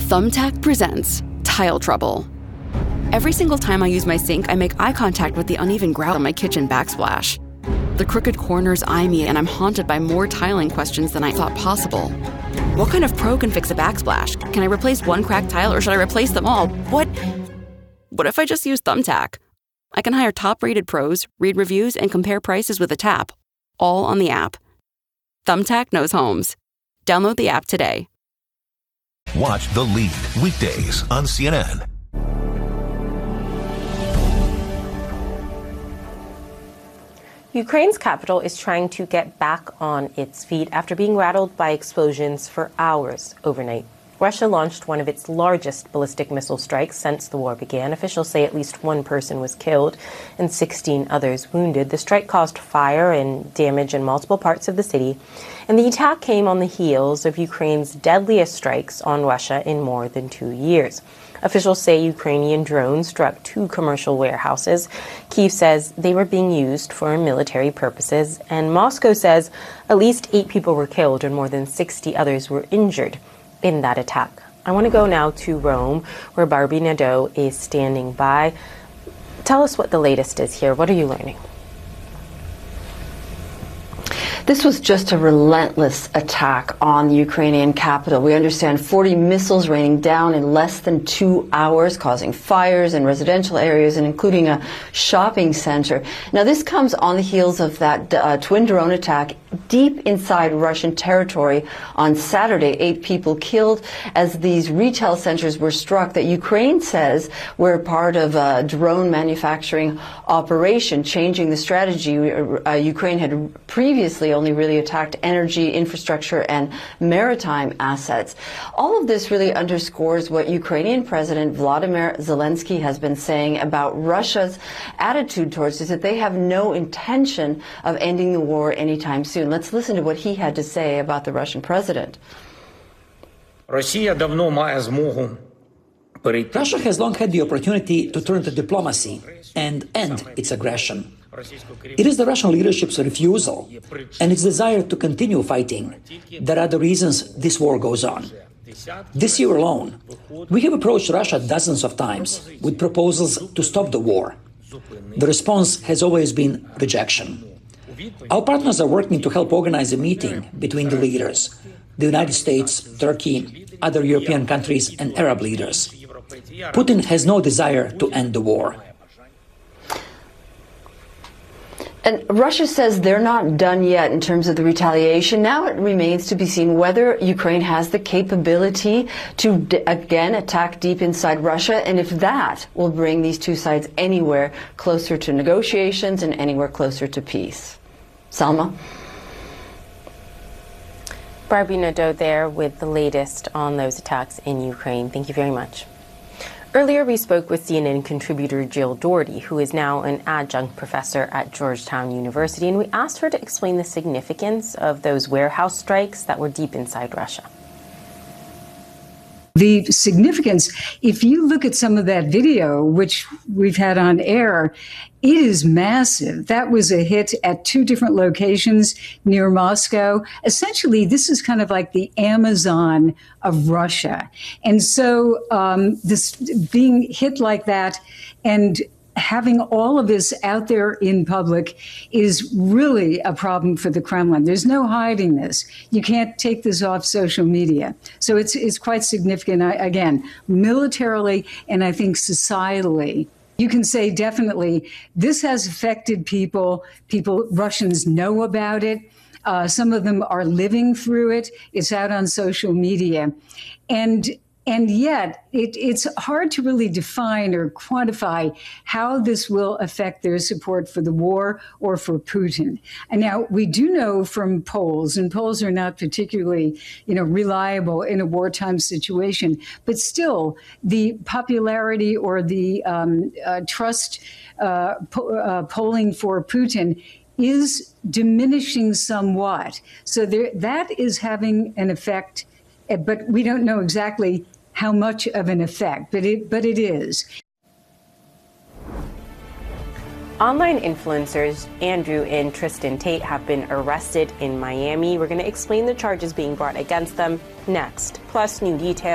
Thumbtack presents Tile Trouble. Every single time I use my sink, I make eye contact with the uneven grout on my kitchen backsplash. The crooked corners eye me, and I'm haunted by more tiling questions than I thought possible. What kind of pro can fix a backsplash? Can I replace one cracked tile, or should I replace them all? What if I just use Thumbtack? I can hire top-rated pros, read reviews, and compare prices with a tap, all on the app. Thumbtack knows homes. Download the app today. Watch The Lead weekdays on CNN. Ukraine's capital is trying to get back on its feet after being rattled by explosions for hours overnight. Russia launched one of its largest ballistic missile strikes since the war began. Officials say at least one person was killed and 16 others wounded. The strike caused fire and damage in multiple parts of the city, and the attack came on the heels of Ukraine's deadliest strikes on Russia in more than 2 years. Officials say Ukrainian drones struck 2 commercial warehouses. Kyiv says they were being used for military purposes, and Moscow says at least 8 people were killed and more than 60 others were injured in that attack. I want to go now to Rome, where Barbie Nadeau is standing by. Tell us what the latest is here. What are you learning? This was just a relentless attack on the Ukrainian capital. We understand 40 missiles raining down in less than 2 hours, causing fires in residential areas and including a shopping center. Now, this comes on the heels of that twin drone attack deep inside Russian territory on Saturday. 8 people killed as these retail centers were struck that Ukraine says were part of a drone manufacturing operation, changing the strategy. Ukraine had previously only really attacked energy, infrastructure, and maritime assets. All of this really underscores what Ukrainian President Vladimir Zelensky has been saying about Russia's attitude towards this, that they have no intention of ending the war anytime soon. Let's listen to what he had to say about the Russian president. Russia has long had the opportunity to turn to diplomacy and end its aggression. It is the Russian leadership's refusal and its desire to continue fighting that are the reasons this war goes on. This year alone, we have approached Russia dozens of times with proposals to stop the war. The response has always been rejection. Our partners are working to help organize a meeting between the leaders, the United States, Turkey, other European countries, and Arab leaders. Putin has no desire to end the war. And Russia says they're not done yet in terms of the retaliation. Now it remains to be seen whether Ukraine has the capability to again attack deep inside Russia, and if that will bring these two sides anywhere closer to negotiations and anywhere closer to peace. Salma? Barbie Nadeau there with the latest on those attacks in Ukraine. Thank you very much. Earlier, we spoke with CNN contributor Jill Doherty, who is now an adjunct professor at Georgetown University, and we asked her to explain the significance of those warehouse strikes that were deep inside Russia. The significance, if you look at some of that video, which we've had on air, it is massive. That was a hit at 2 different locations near Moscow. Essentially, this is kind of like the Amazon of Russia. And so this being hit like that and having all of this out there in public is really a problem for the Kremlin. There's no hiding this. You can't take this off social media. So it's quite significant, again, militarily and I think societally. You can say definitely this has affected people. Russians know about it. Some of them are living through it. It's out on social media. And yet, it's hard to really define or quantify how this will affect their support for the war or for Putin. And now, we do know from polls, and polls are not particularly, reliable in a wartime situation, but still, the popularity or the trust polling for Putin is diminishing somewhat. So that is having an effect, but we don't know exactly how much of an effect, but it is. Online influencers Andrew and Tristan Tate have been arrested in Miami. We're going to explain the charges being brought against them next, plus new details